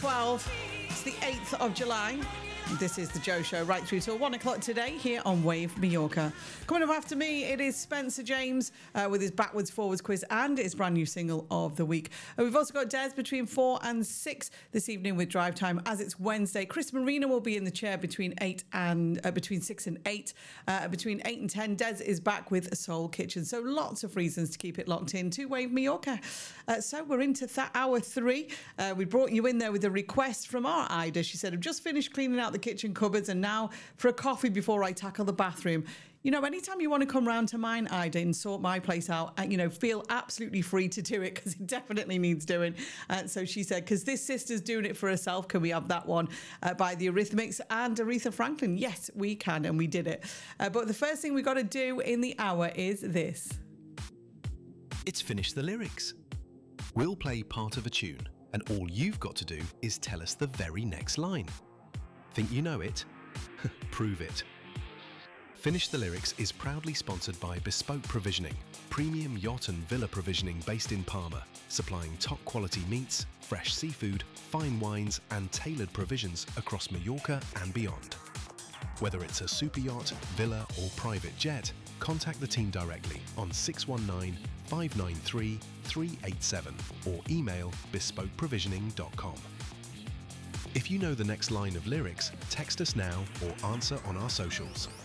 12. It's the 8th of July. This is the Joe Show right through till 1 o'clock today here on Wave Mallorca. Coming up after me, it is Spencer James with his backwards forwards quiz and his brand new single of the week. We've also got Des between 4 and 6 this evening with Drive Time as it's Wednesday. Chris Marina will be in the chair between 6 and 8. Between 8 and 10, Des is back with Soul Kitchen. So lots of reasons to keep it locked in to Wave Mallorca. So we're into hour 3. We brought you in there with a request from our Ida. She said, I've just finished cleaning out the kitchen cupboards and now for a coffee before I tackle the bathroom. You know, anytime you want to come round to mine, Ida, and sort my place out, feel absolutely free to do it because it definitely needs doing. So she said, because this sister's doing it for herself, can we have that one by the Eurythmics and Aretha Franklin? Yes, we can, and we did it. But the first thing we got to do in the hour is this. It's Finish the Lyrics. We'll play part of a tune, and all you've got to do is tell us the very next line. Think you know it? Prove it. Finish the Lyrics is proudly sponsored by Bespoke Provisioning, premium yacht and villa provisioning based in Palma, supplying top quality meats, fresh seafood, fine wines and tailored provisions across Mallorca and beyond. Whether it's a super yacht, villa or private jet, contact the team directly on 619 593 387 or email bespokeprovisioning.com. If you know the next line of lyrics, text us now or answer on our socials.